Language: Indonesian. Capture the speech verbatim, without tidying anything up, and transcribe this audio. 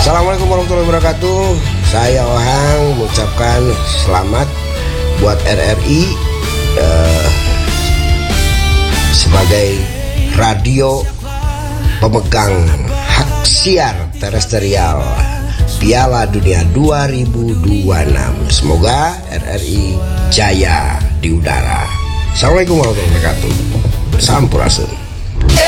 Assalamualaikum warahmatullahi wabarakatuh. Saya Ohang mengucapkan selamat buat R R I eh, sebagai radio pemegang hak siar terestrial Piala Dunia dua ribu dua puluh enam. Semoga R R I jaya di udara. Assalamualaikum warahmatullahi wabarakatuh. Sampurasun.